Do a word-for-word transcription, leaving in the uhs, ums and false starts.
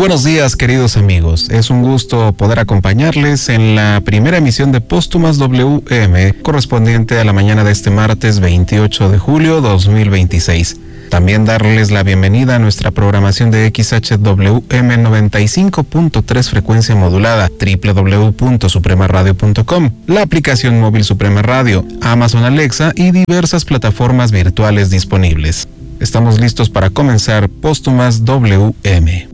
buenos días, queridos amigos. Es un gusto poder acompañarles en la primera emisión de Póstumas W M, correspondiente a la mañana de este martes veintiocho de julio dos mil veintiséis. También darles la bienvenida a nuestra programación de X H W M noventa y cinco punto tres frecuencia modulada, doble u doble u doble u punto suprema radio punto com, la aplicación móvil Suprema Radio, Amazon Alexa y diversas plataformas virtuales disponibles. Estamos listos para comenzar Póstumas W M.